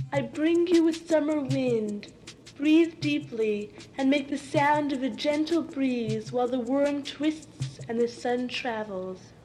I bring you a summer wind. Breathe deeply and make the sound of a gentle breeze while the worm twists and the sun travels.